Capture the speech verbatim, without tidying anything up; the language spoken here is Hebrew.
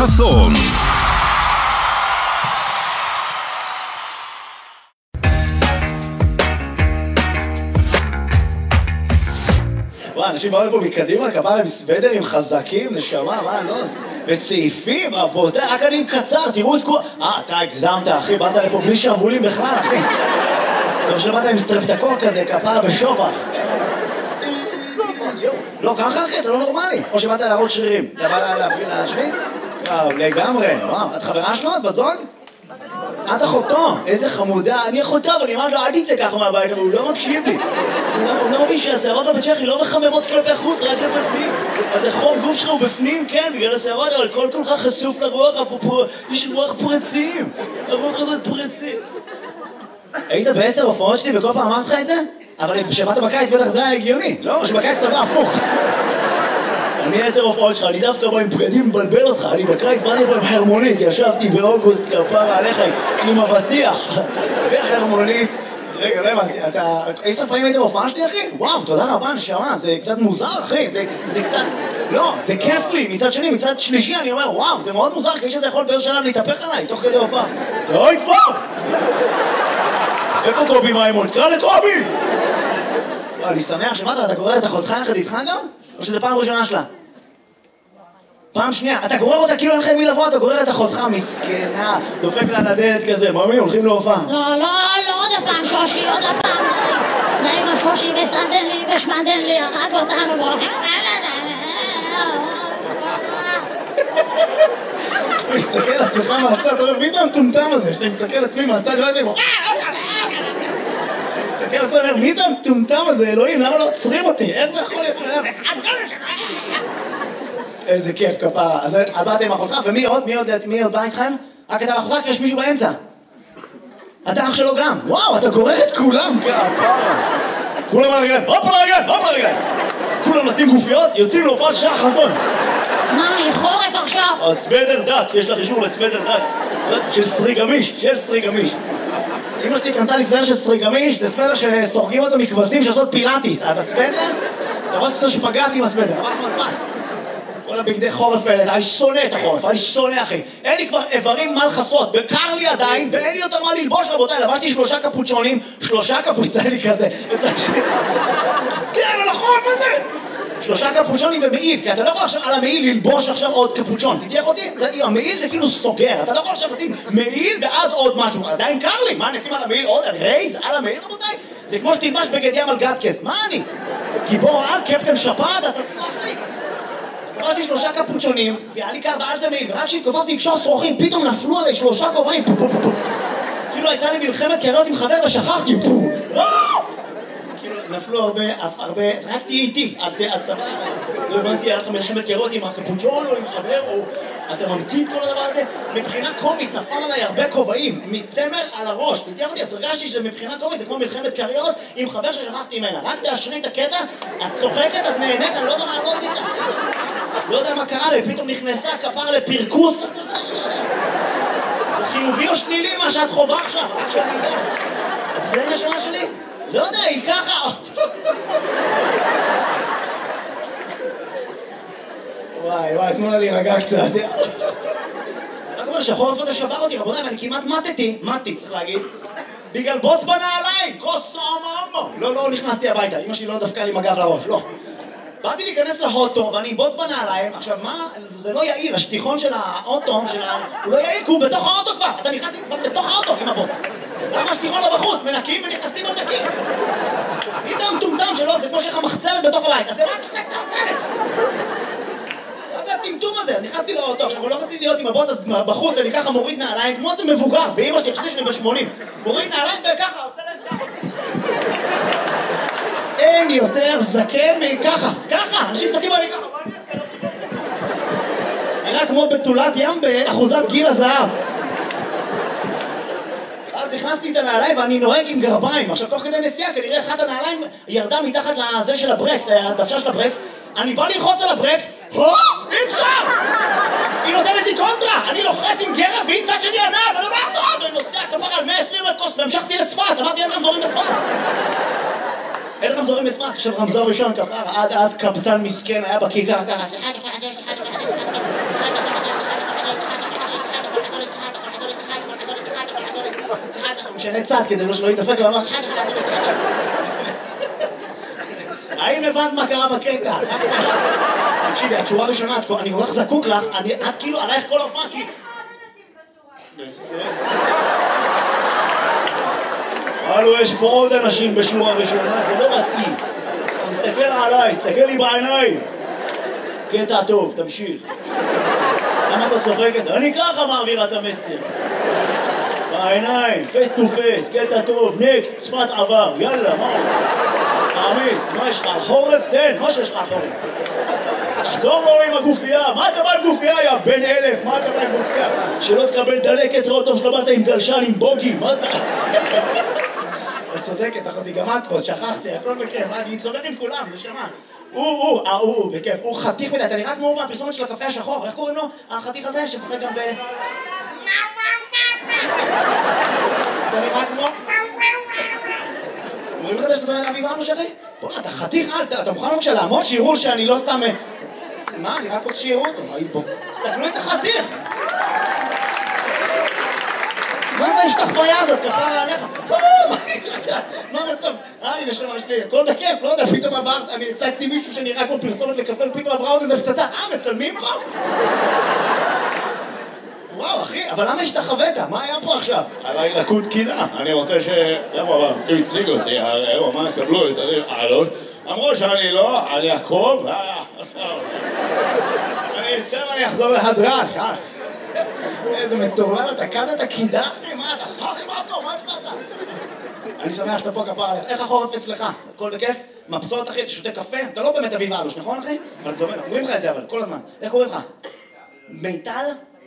חסון. וואי, אנשים באו לפה מקדימה, כפרה עם סוודרים חזקים, נשמה, מה, לא? וצעיפים, רבותיי, רק אני עם קצר, תראו את כל... אה, אתה הגזמת, אחי, באת לפה בלי שרבולים בכלל, אחי. טוב שבאת עם סטרפטקור כזה, כפרה ושובח. לא, ככה אחי, אתה לא נורמלי. או שבאת להראות שרירים. אתה בא להשוויץ? וואו, לגמרי. וואו, את חברה שלו? את בת זוג? את אחותו, איזה חמודה. אני אחותו, אבל אני אמרת לו, אל תצא ככה מהבית, אבל הוא לא מקשיב לי. הוא לא מבין שהשערות בבצ'כי לא מחממות כלפי חוץ, רק כלפי פנים. אז החום גוף שלך הוא בפנים, כן, בגלל השערות, אבל כל כולך חשוף לרוח, יש רוח פרצים. הרוח הזאת פרצים. היית בעשר הופעות שלי וכל פעם אמרת לך את זה? אבל כשבאת בקיץ בטח זה היה הגיוני, לא? שבקיץ צבא הפוך. אני עשר הופעות שלך, אני דווקא בא עם בגדים מבלבל אותך, אני בקיץ באתי פה עם חרמונית, ישבתי באוגוסט כפרה עליך עם אבטיח וחרמונית. רגע, לא הבנתי, אתה... עשר פעמים היית בהופעה שלי, אחי? וואו, תודה רבה, נשמה, זה קצת מוזר, אחי, זה, זה קצת... לא, זה כיף לי, מצד שני, מצד שלישי, אני אומר, וואו, זה מאוד מוזר, כי שזה יכול באיזשהו שלב להתהפך עליי, תוך כדי הופעה. אוי, כבר! איפה קובי מימון? קרא לקובי! אני שמח, שמעת, אתה גורר את אחותך יחד איתך גם? או שזה פעם ראשונה שלה? פעם שנייה, אתה גורר אותה כאילו אין לך מי לבוא, אתה גורר את אחותך, מסכנה, דופק לה לדלת כזה, ממי, הולכים להופעה. לא, לא, לא, עוד הפעם שושי, עוד הפעם, די עם השושי וסנדן לי ושמנדן לי, הרג אותנו, והולכים... אתה מסתכל על עצמך מהצד, אתה אומר, מי זה המטומטם הזה? שאתה מסתכל על עצמי מהצד, לא יודעים, מסתכל על עצמי, מי זה המטומטם הזה, אלוהים, למה לא עוצרים אותי? איך זה יכול להיות שלהם? איזה כיף כפרה. אז באת עם אחותך, ומי עוד? מי עוד בא איתכם? רק אתה ואחותך, כי יש מישהו באמצע. אתה אח שלו גם. וואו, אתה גורר את כולם כפרה. כולם לרגל, הופ לרגל, הופ לרגל. כולם נשים גופיות, יוצאים להופעת שעה חסון. מה, היא חורף עכשיו? הסוודר דק, יש לך אישור לסוודר דק. של סרי גמיש, של סרי גמיש. אמא שלי קנתה לי סוודר של סרי גמיש, זה סוודר שסורגים אותו מכבשים שעושות פילאטיס. אז הסוודר, אתה רואה שאתה שפגעת עם הסוודר, אבל מה זמן? כל הבגדי חורף האלה, אני שונא את החורף, אני שונא אחי. אין לי כבר איברים מה לחסות, בקר לי עדיין, ואין לי יותר מה ללבוש רבותיי, לבשתי שלושה קפוצ'ונים, שלושה קפוצ'ונים לי כזה, זה על החורף הזה! שלושה קפוצ'ונים במעיל, כי אתה לא יכול עכשיו על המעיל ללבוש עכשיו עוד קפוצ'ון, תתייח אותי? המעיל זה כאילו סוגר, אתה לא יכול עכשיו לשים מעיל ואז עוד משהו, עדיין קר לי, מה נשים על המעיל עוד? רייז על המעיל רבותיי? זה כמו שתלבש בגד ים על גטקס, מה אני? גיבור על קפטן שפעת, אתה סלח לי? אז יש שלושה קפוצ'ונים, והיה לי קר ועל זה מעיל, ורק כשהתכופפתי לקשור שרוכים, פתאום נפלו עליי שלושה כובעים, כאילו הייתה לי מלחמת קריות עם חבר ושכחתי, כאילו נפלו הרבה, הרבה, רק תהיה איתי, הצבא, לא הבנתי, היה לך מלחמת קריות עם הקפוצ'ון או עם חבר, או אתה ממציא את כל הדבר הזה, מבחינה קומית נפל עליי הרבה כובעים, מצמר על הראש, תתייח אותי, אז הרגשתי שמבחינה קומית זה כמו מלחמת קריות עם חבר ששכחתי ממנה, רק תאשרי את הקטע, את צוחקת, את נהנית, אני לא יודע מה לא עשית. לא יודע מה קרה לי, פתאום נכנסה כפר לפרקוס. זה חיובי או שלילי מה שאת חובה עכשיו? רק שאני יודע. זה נשמה שלי? לא יודע, היא ככה. וואי, וואי, תנו לה להירגע קצת. רק אומר שהחורף הזה שבר אותי, רבותיי, ואני כמעט מתתי, מתי, צריך להגיד. בגלל בוץ בנעליים, כוס אממו. לא, לא נכנסתי הביתה, אמא שלי לא דפקה לי מגב לראש, לא. באתי להיכנס להוטו ואני בוץ בנעליים, עכשיו מה, זה לא יעיל, השטיחון של האוטו, של ה... הוא לא יעיל, כי הוא בתוך האוטו כבר, אתה נכנס כבר בתוך האוטו עם הבוץ. למה השטיחון לא בחוץ? מנקים ונכנסים עוד נקים. מי זה המטומטם שלו? זה כמו שיש לך מחצלת בתוך הבית, אז למה צריך את המחצלת? מה זה הטמטום הזה? אז נכנסתי לאוטו, עכשיו הוא לא רציתי להיות עם הבוץ, אז בחוץ אני ככה מוריד נעליים, כמו זה מבוגר, באמא שלי, חשתי שלי בשמונים. מוריד נעליים וככה, עושה להם ככה. אין יותר זקן מככה, ככה, אנשים זקים עלי ככה, מה אני אעשה? נראה כמו בתולת ים באחוזת גיל הזהב. אז נכנסתי את הנעליים ואני נוהג עם גרביים, עכשיו תוך כדי נסיעה כנראה אחת הנעליים ירדה מתחת לזה של הברקס, הדוושה של הברקס, אני בא ללחוץ על הברקס, הו, אי אפשר! היא נותנת לי קונטרה, אני לוחץ עם גרב והיא צד שני הנעל, אני לא מעזור, ואני נוסע כפר על מאה ועשרים מטוס והמשכתי לצפת, אמרתי אין רמזורים בצפת. אין רמזורים בצפת, עכשיו רמזור ראשון כפר, עד אז קבצן מסכן היה בכיכר ככה, משנה צד כדי שלא ידפק לו ממש חד חד. האם הבנת מה קרה בקטע? תקשיבי, התשורה הראשונה, אני כל כך זקוק לך, את כאילו עלייך כל ההופעה כי... הלו, יש פה עוד אנשים בשורה ראשונה, זה לא מתאים. תסתכל עליי, תסתכל לי בעיניים. קטע טוב, תמשיך. למה אתה צוחקת? אני ככה מעבירה את המסר. בעיניים, פייס טו פייס, קטע טוב, נקסט, שפת עבר, יאללה, מה? תעמיס, מה יש לך על חורף? תן, מה שיש לך על חורף? תחזור לו עם הגופייה, מה אתה בא עם גופייה, יא בן אלף? מה אתה בא עם גופייה? שלא תקבל דלקת, ראות טוב שלא באת עם גלשן, עם בוגי, מה זה? את צודקת, אחותי, גם את פה, שכחתי, הכל בכיף, אני צודק עם כולם, נשמה. הוא, הוא, אה, הוא, בכיף, הוא חתיך מדי, אתה נראה כמו מהפרסומת של הקפה השחור, איך קוראים לו? החתיך הזה שמשחק גם ב... אתה נראה כמו... אומרים לך שאתה נראה אביב אנוש אחי? בוא, אתה חתיך, אתה מוכן בבקשה לעמוד שיראו שאני לא סתם... מה, אני רק רוצה שיראו אותו, בוא, תסתכלו איזה חתיך! מה זה ההשתחוויה הזאת? כפרה עליך? מה המצב? אה, הנה שלמה שלי, הכל בכיף, לא יודע, פתאום עברת, אני הצגתי מישהו שנראה כמו פרסומת לקפה, ופתאום עברה עוד איזה פצצה, אה, מצלמים פה? וואו, אחי, אבל למה השתחווית? מה היה פה עכשיו? עליי לקות קינה, אני רוצה ש... למה, אבל, הוא הציג אותי, הוא אמר, קבלו את העלות, אמרו שאני לא, אני אקרוב, אני אצא ואני אחזור להדרש, אה? איזה מטורלל, אתה קד את הקידה? מה, אתה חכי מה טוב, מה יש לך? אני שמח שאתה פה כפרה עליך. איך החורף אצלך? הכל בכיף? מבסוט אחי, אתה שותה קפה? אתה לא באמת אביב אלוש, נכון אחי? אבל אתה אומר, אומרים לך את זה אבל, כל הזמן. איך קוראים לך? מיטל?